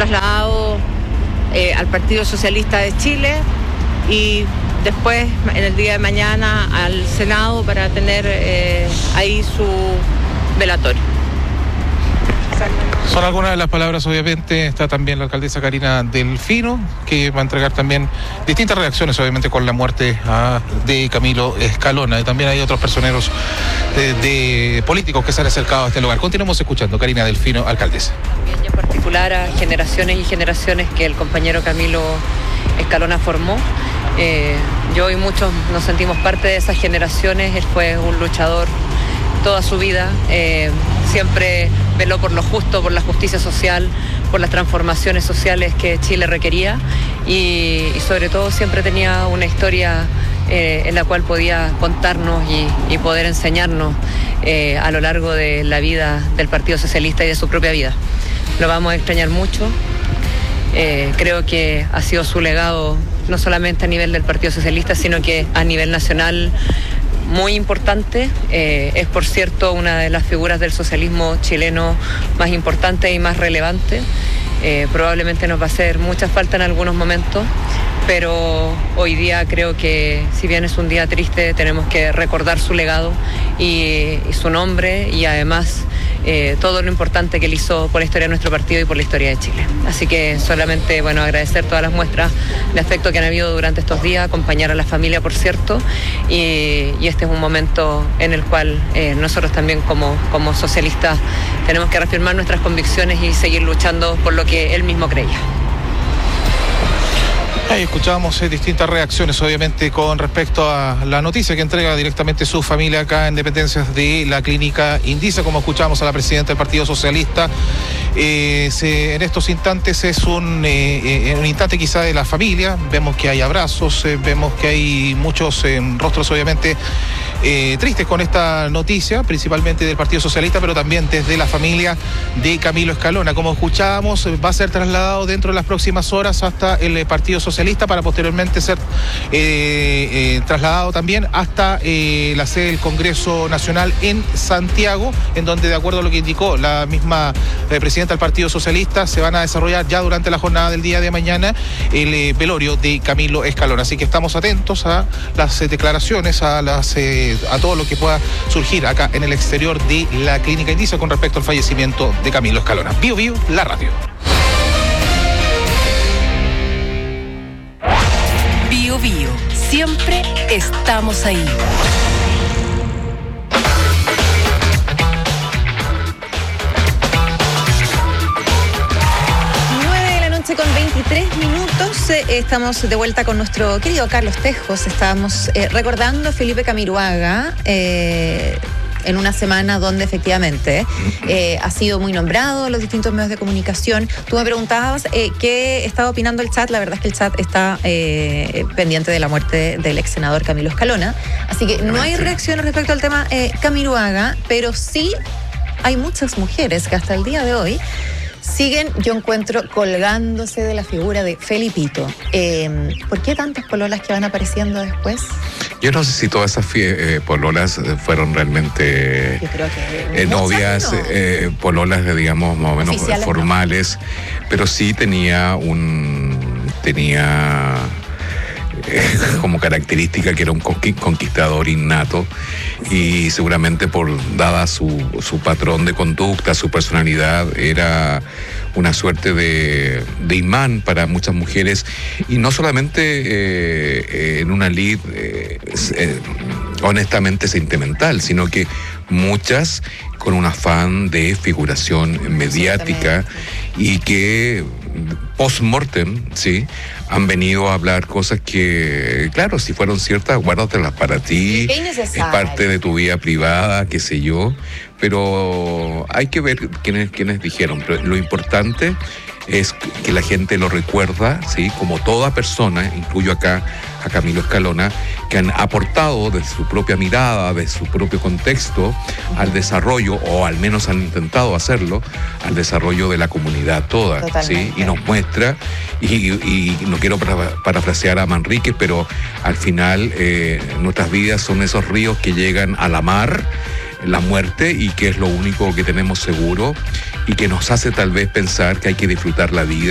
trasladado al Partido Socialista de Chile y después, en el día de mañana, al Senado para tener ahí su velatorio. Son algunas de las palabras, obviamente. Está también la alcaldesa Karina Delfino, que va a entregar también distintas reacciones, obviamente, con la muerte de Camilo Escalona. Y también hay otros personeros de políticos que se han acercado a este lugar. Continuemos escuchando. Karina Delfino, alcaldesa. También y en particular a generaciones y generaciones que el compañero Camilo Escalona formó. Yo y muchos nos sentimos parte de esas generaciones. Él fue un luchador toda su vida, siempre veló por lo justo, por la justicia social, por las transformaciones sociales que Chile requería y sobre todo siempre tenía una historia en la cual podía contarnos y poder enseñarnos a lo largo de la vida del Partido Socialista y de su propia vida. Lo vamos a extrañar mucho. Creo que ha sido su legado no solamente a nivel del Partido Socialista, sino que a nivel nacional muy importante. Es, por cierto, una de las figuras del socialismo chileno más importantes y más relevantes. Probablemente nos va a hacer mucha falta en algunos momentos, pero hoy día creo que, si bien es un día triste, tenemos que recordar su legado y su nombre y además todo lo importante que él hizo por la historia de nuestro partido y por la historia de Chile. Así que solamente, agradecer todas las muestras de afecto que han habido durante estos días, acompañar a la familia, por cierto, y este es un momento en el cual nosotros también como socialistas tenemos que reafirmar nuestras convicciones y seguir luchando por lo que él mismo creía. Ahí escuchábamos distintas reacciones, obviamente, con respecto a la noticia que entrega directamente su familia acá en dependencias de la clínica Indisa. Como escuchábamos a la presidenta del Partido Socialista, en estos instantes es un instante quizá de la familia. Vemos que hay abrazos, vemos que hay muchos rostros, obviamente, tristes con esta noticia, principalmente del Partido Socialista, pero también desde la familia de Camilo Escalona. Como escuchábamos, va a ser trasladado dentro de las próximas horas hasta el Partido Socialista para posteriormente ser trasladado también hasta la sede del Congreso Nacional en Santiago, en donde, de acuerdo a lo que indicó la misma presidenta del Partido Socialista, se van a desarrollar ya durante la jornada del día de mañana el velorio de Camilo Escalona. Así que estamos atentos a las declaraciones, a todo lo que pueda surgir acá en el exterior de la clínica Indisa con respecto al fallecimiento de Camilo Escalona. Bio Bio, la radio. Bio Bio, siempre estamos ahí. 9:23 estamos de vuelta con nuestro querido Carlos Tejos. Estábamos recordando a Felipe Camiroaga en una semana donde efectivamente ha sido muy nombrado en los distintos medios de comunicación. Tú me preguntabas qué estaba opinando el chat. La verdad es que el chat está pendiente de la muerte del ex senador Camilo Escalona. Así que no hay reacciones respecto al tema Camiroaga, pero sí hay muchas mujeres que hasta el día de hoy siguen, yo encuentro, colgándose de la figura de Felipito. ¿Por qué tantas pololas que van apareciendo después? Yo no sé si todas esas pololas fueron realmente novias, no. Pololas, digamos, más o menos formales, no. Pero sí tenía como característica que era un conquistador innato y seguramente dada su patrón de conducta, su personalidad, era una suerte de imán para muchas mujeres y no solamente en una lid honestamente sentimental, sino que muchas con un afán de figuración mediática y que post-mortem, ¿sí?, han venido a hablar cosas que, claro, si fueron ciertas, guárdatelas para ti, es parte de tu vida privada, qué sé yo, pero hay que ver quiénes dijeron. Pero lo importante es que la gente lo recuerda, ¿sí?, como toda persona, incluyo acá a Camilo Escalona, que han aportado de su propia mirada, de su propio contexto, al desarrollo, o al menos han intentado hacerlo, al desarrollo de la comunidad toda, ¿sí? Y nos muestra, y no quiero parafrasear a Manrique, pero al final nuestras vidas son esos ríos que llegan a la mar, la muerte, y que es lo único que tenemos seguro, y que nos hace tal vez pensar que hay que disfrutar la vida